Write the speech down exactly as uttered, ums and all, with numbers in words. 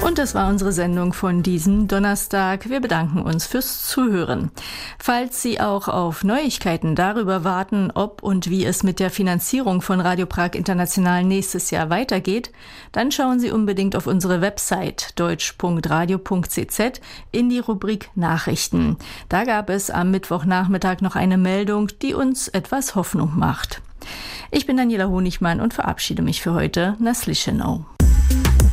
Und das war unsere Sendung von diesem Donnerstag. Wir bedanken uns fürs Zuhören. Falls Sie auch auf Neuigkeiten darüber warten, ob und wie es mit der Finanzierung von Radio Prag International nächstes Jahr weitergeht, dann schauen Sie unbedingt auf unsere Website deutsch punkt radio punkt c z in die Rubrik Nachrichten. Da gab es am Mittwochnachmittag noch eine Meldung, die uns etwas Hoffnung macht. Ich bin Daniela Honigmann und verabschiede mich für heute. Na slyšenou.